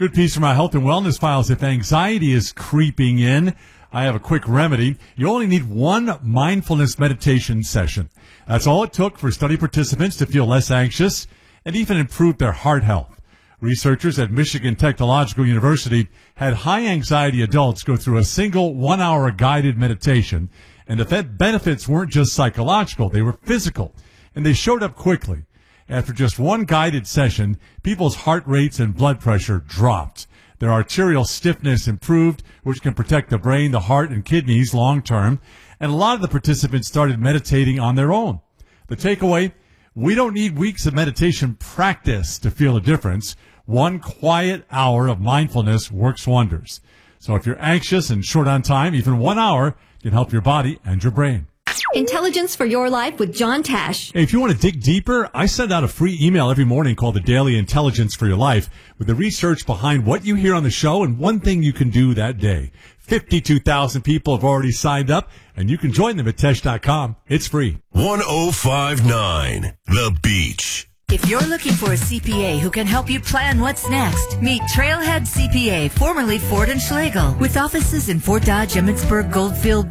Good piece from our health and wellness files. If anxiety is creeping in, I have a quick remedy. You only need one mindfulness meditation session. That's all it took for study participants to feel less anxious and even improve their heart health. Researchers at Michigan Technological University had high anxiety adults go through a single 1-hour guided meditation, and the benefits weren't just psychological, they were physical, and they showed up quickly. After just one guided session, people's heart rates and blood pressure dropped. Their arterial stiffness improved, which can protect the brain, the heart, and kidneys long term, and a lot of the participants started meditating on their own. The takeaway, we don't need weeks of meditation practice to feel a difference. One quiet hour of mindfulness works wonders. So if you're anxious and short on time, even 1 hour can help your body and your brain. Intelligence for Your Life with John Tash. Hey, if you want to dig deeper, I send out a free email every morning called the Daily Intelligence for Your Life with the research behind what you hear on the show and one thing you can do that day. 52,000 people have already signed up, and you can join them at Tesh.com. It's free. 105.9 The Beach. If you're looking for a CPA who can help you plan what's next, meet Trailhead CPA, formerly Ford & Schlegel, with offices in Fort Dodge, Emmitsburg, Goldfield,